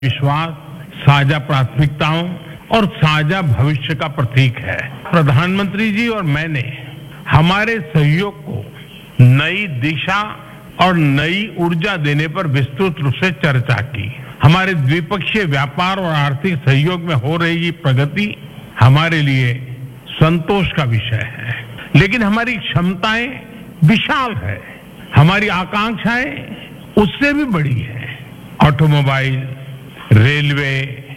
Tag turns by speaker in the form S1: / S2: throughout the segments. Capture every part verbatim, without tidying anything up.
S1: विश्वास, साझा प्राथमिकताओं और साझा भविष्य का प्रतीक है। प्रधानमंत्री जी और मैंने हमारे सहयोग को नई दिशा और नई ऊर्जा देने पर विस्तृत रूप से चर्चा की। हमारे द्विपक्षीय व्यापार और आर्थिक सहयोग में हो रही प्रगति हमारे लिए संतोष का विषय है, लेकिन हमारी क्षमताएं विशाल है, हमारी आकांक्षाएं उससे भी बड़ी है। ऑटोमोबाइल, रेलवे,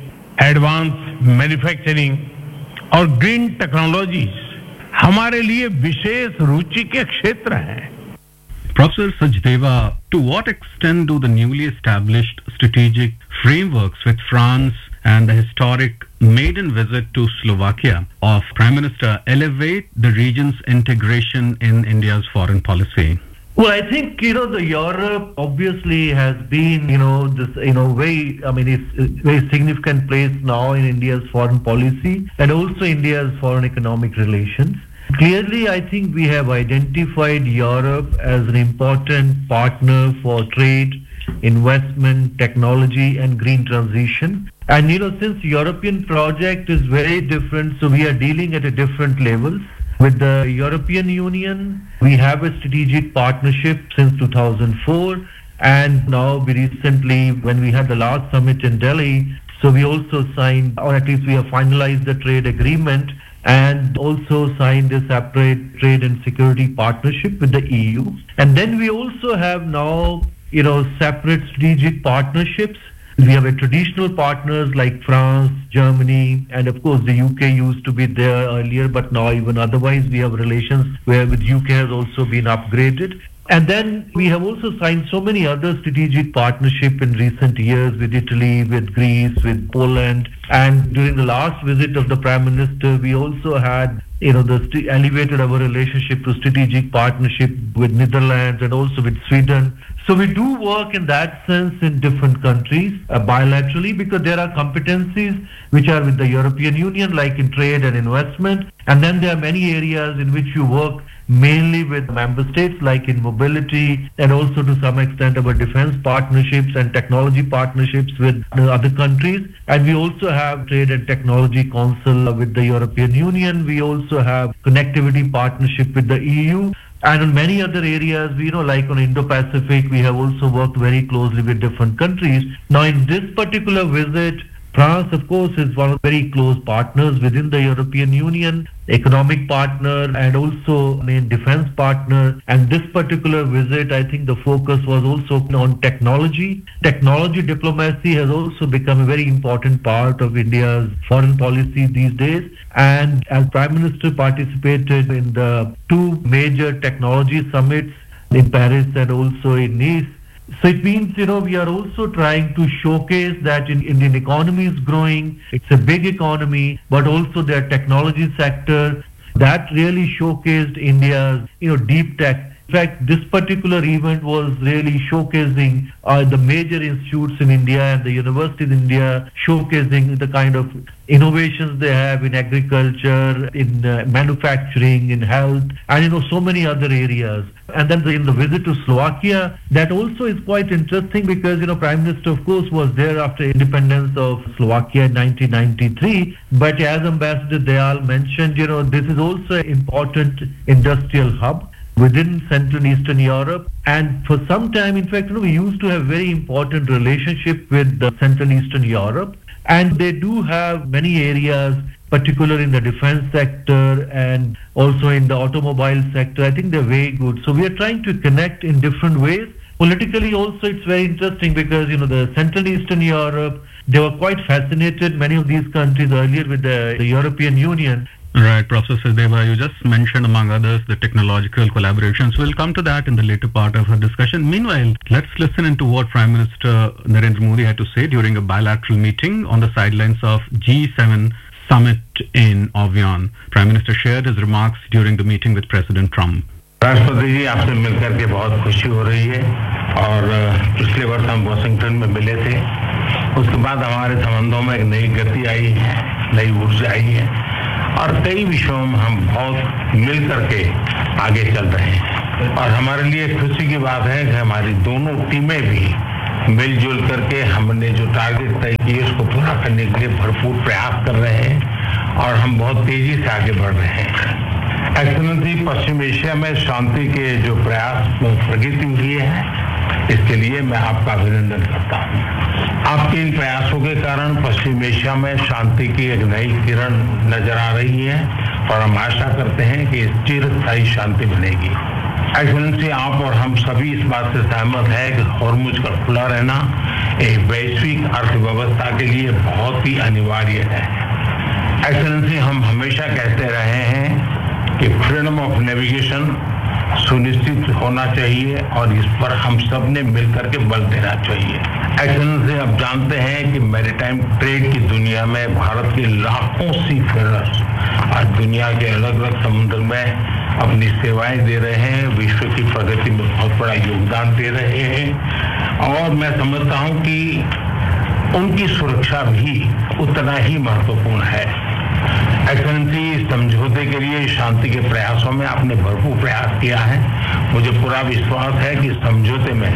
S1: एडवांस मैन्युफैक्चरिंग और ग्रीन टेक्नोलॉजीज हमारे लिए विशेष रुचि के क्षेत्र हैं।
S2: Professor Sachdeva, to what extent do the newly established strategic frameworks with France and the historic maiden visit to Slovakia of Prime Minister elevate the region's integration in India's foreign policy?
S3: Well, I think, you know, the Europe obviously has been, you know, this, you know, very, I mean, it's a very significant place now in India's foreign policy and also India's foreign economic relations. Clearly, I think we have identified Europe as an important partner for trade, investment, technology and green transition. And, you know, since European project is very different, so we are dealing at a different levels. With the European Union, we have a strategic partnership since two thousand four, and now we recently, when we had the last summit in Delhi, so we also signed, or at least we have finalized the trade agreement and also signed a separate trade and security partnership with the E U. And then we also have now, you know, separate strategic partnerships. We have a traditional partners like France, Germany, and of course the U K used to be there earlier, but now even otherwise we have relations where with U K has also been upgraded. And then we have also signed so many other strategic partnerships in recent years with Italy, with Greece, with Poland. And during the last visit of the Prime Minister, we also had, you know, the st- elevated our relationship to strategic partnership with Netherlands and also with Sweden. So we do work in that sense in different countries uh, bilaterally, because there are competencies which are with the European Union, like in trade and investment. And then there are many areas in which you work mainly with member states, like in mobility and also to some extent our defense partnerships and technology partnerships with the other countries. And we also have trade and technology council with the European Union. We also have connectivity partnership with the E U. And in many other areas, you know, like on Indo-Pacific, we have also worked very closely with different countries. Now, in this particular visit, France, of course, is one of the very close partners within the European Union, economic partner and also main defense partner. And this particular visit, I think the focus was also on technology. Technology diplomacy has also become a very important part of India's foreign policy these days. And as Prime Minister participated in the two major technology summits in Paris and also in Nice, so it means, you know, we are also trying to showcase that in Indian economy is growing. It's a big economy, but also their technology sector that really showcased India's, you know, deep tech. In fact, this particular event was really showcasing uh, the major institutes in India and the universities in India, showcasing the kind of innovations they have in agriculture, in uh, manufacturing, in health, and, you know, so many other areas. And then the, in the visit to Slovakia, that also is quite interesting because, you know, Prime Minister, of course, was there after independence of Slovakia in nineteen ninety-three. But as Ambassador Dayal mentioned, you know, this is also an important industrial hub within Central and Eastern Europe. And for some time, in fact, you know, we used to have very important relationship with the Central and Eastern Europe. And they do have many areas, particularly in the defense sector and also in the automobile sector. I think they're very good. So we are trying to connect in different ways. Politically also, it's very interesting because, you know, the Central and Eastern Europe, they were quite fascinated, many of these countries earlier with the, the European Union.
S2: Right, Professor Sachdeva, you just mentioned among others the technological collaborations. We'll come to that in the later part of our discussion. Meanwhile, let's listen into what Prime Minister Narendra Modi had to say during a bilateral meeting on the sidelines of G seven summit in Evian. Prime Minister shared his remarks during the meeting with President Trump.
S1: राष्ट्रपति जी, आपसे मिलकर के बहुत खुशी हो रही है और पिछले वर्ष हम वाशिंगटन में मिले थे। उसके बाद हमारे संबंधों में एक नई गति आई है, नई ऊर्जा आई है और कई विषयों में हम बहुत मिल करके आगे चल रहे हैं। और हमारे लिए खुशी की बात है कि हमारी दोनों टीमें भी मिलजुल करके हमने जो टारगेट तय किए उसको पूरा करने के लिए भरपूर प्रयास कर रहे हैं और हम बहुत तेजी से आगे बढ़ रहे हैं। एक्सेलेंसी, पश्चिम एशिया में शांति के जो प्रयास प्रगति हुई है, इसके लिए मैं आपका अभिनंदन करता हूँ। आपके इन प्रयासों के कारण पश्चिम एशिया में शांति की एक नई किरण नजर आ रही है और हम आशा करते हैं कि चिरस्थायी शांति बनेगी। एक्सेलेंसी, आप और हम सभी इस बात से सहमत हैं कि हॉर्मुज का खुला रहना एक वैश्विक अर्थव्यवस्था के लिए बहुत ही अनिवार्य है। एक्सेलेंसी, हम हमेशा कहते रहे हैं कि फ्रीडम ऑफ नेविगेशन सुनिश्चित होना चाहिए और इस पर हम सब ने मिलकर के बल देना चाहिए। एक्सेलेंसी, आप जानते हैं कि मैरीटाइम ट्रेड की दुनिया में भारत के लाखों सी फेरर्स आज दुनिया के अलग अलग समुद्र में अपनी सेवाएं दे रहे हैं, विश्व की प्रगति में बहुत बड़ा योगदान दे रहे हैं और मैं समझता हूं कि उनकी सुरक्षा भी उतना ही महत्वपूर्ण है। एक्सेलेंसी, समझौते के लिए शांति के प्रयासों में आपने भरपूर प्रयास किया है। मुझे पूरा विश्वास है कि समझौते में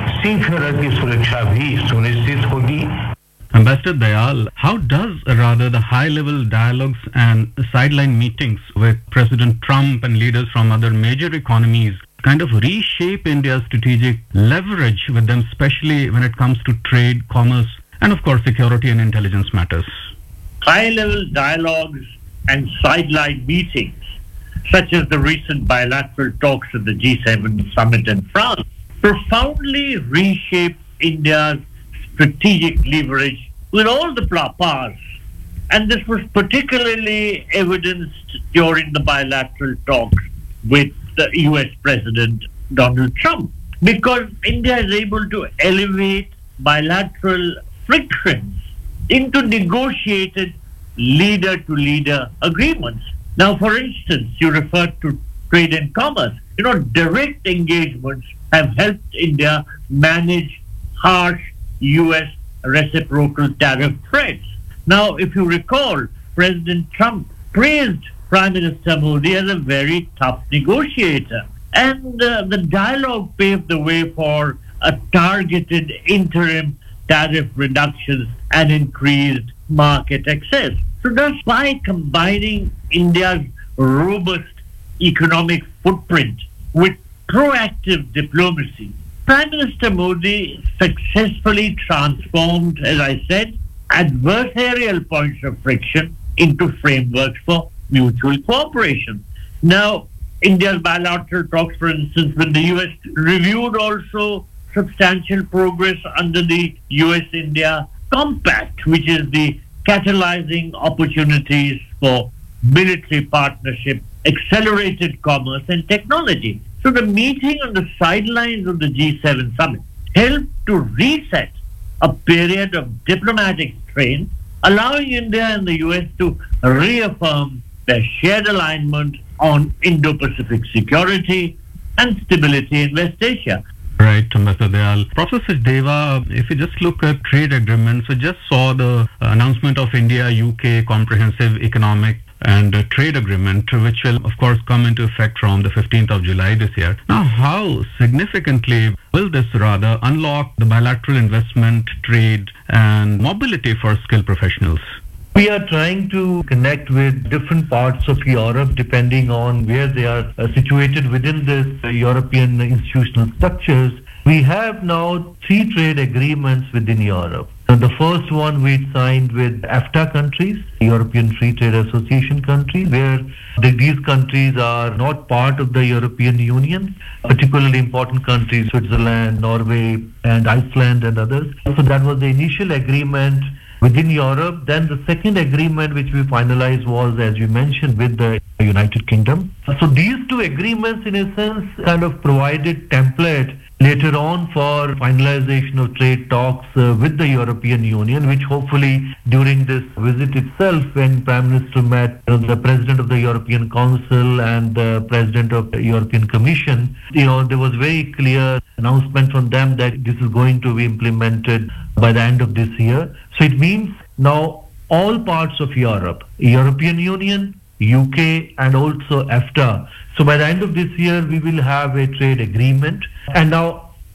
S1: सीफेरर की सुरक्षा भी सुनिश्चित होगी।
S2: Ambassador Dayal, how does rather the high-level dialogues and sideline meetings with President Trump and leaders from other major economies kind of reshape India's strategic leverage with them, especially when it comes to trade, commerce, and of course security and intelligence matters?
S4: High-level dialogues and sideline meetings, such as the recent bilateral talks at the G seven summit in France, profoundly reshape India's strategic leverage with all the powers. And this was particularly evidenced during the bilateral talks with the U S President Donald Trump, because India is able to elevate bilateral frictions into negotiated leader-to-leader agreements. Now, for instance, you referred to trade and commerce. You know, direct engagements have helped India manage harsh U S reciprocal tariff threats. Now, if you recall, President Trump praised Prime Minister Modi as a very tough negotiator. And uh, the dialogue paved the way for a targeted interim tariff reductions and increased market access. So thus, by combining India's robust economic footprint with proactive diplomacy, Prime Minister Modi successfully transformed, as I said, adversarial points of friction into frameworks for mutual cooperation. Now, India's bilateral talks, for instance, with the U S reviewed also substantial progress under the U S India Compact, which is the catalyzing opportunities for military partnership, accelerated commerce and technology. So the meeting on the sidelines of the G seven summit helped to reset a period of diplomatic strain, allowing India and the U S to reaffirm their shared alignment on Indo-Pacific security and stability in West Asia.
S2: Right, Ambassador Dayal. Professor Deva, if you just look at trade agreements, we just saw the announcement of India-U K Comprehensive Economic and uh, Trade Agreement, which will, of course, come into effect from the fifteenth of July this year. Now, how significantly will this rather unlock the bilateral investment, trade, and mobility for skilled professionals?
S3: We are trying to connect with different parts of Europe depending on where they are uh, situated within this uh, European institutional structures. We have now three trade agreements within Europe. So the first one we signed with EFTA countries, European Free Trade Association countries, where the, these countries are not part of the European Union, particularly important countries, Switzerland, Norway, and Iceland and others. So that was the initial agreement within Europe. Then the second agreement which we finalized was, as you mentioned, with the United Kingdom. So these two agreements, in a sense, kind of provided template later on for finalization of trade talks uh, with the European Union, which hopefully during this visit itself, when Prime Minister met uh, the President of the European Council and the President of the European Commission, you know, there was very clear announcement from them that this is going to be implemented by the end of this year. So it means now all parts of Europe, European Union, U K, and also EFTA. So by the end of this year, we will have a trade agreement. And now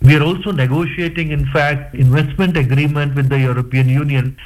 S3: We are also negotiating, in fact, investment agreement with the European Union